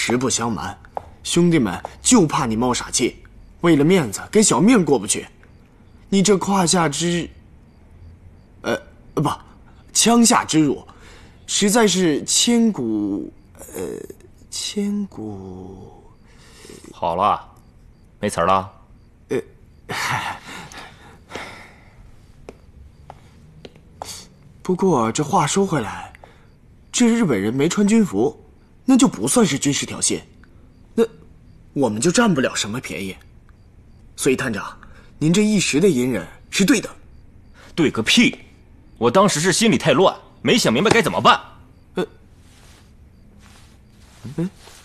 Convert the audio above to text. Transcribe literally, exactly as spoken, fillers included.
实不相瞒，兄弟们就怕你冒傻气，为了面子跟小命过不去。你这胯下之……呃，不，枪下之辱，实在是千古……呃，千古…… 好了，没词儿了。 呃，不过这话说回来，这日本人没穿军服，那就不算是军事挑衅，那我们就占不了什么便宜。所以探长，您这一时的隐忍是对的。 对个屁！我当时是心里太乱，没想明白该怎么办。 呃，嗯。